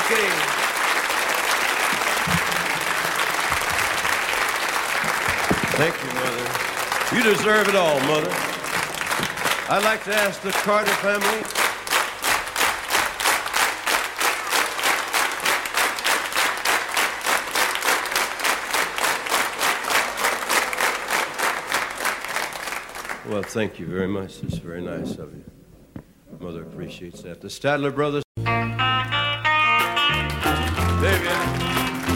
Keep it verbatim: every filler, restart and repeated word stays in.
Okay. Thank you, Mother. You deserve it all, Mother. I'd like to ask the Carter family. Well, thank you very much. It's very nice of you. Mother appreciates that. The Stadler brothers. Baby.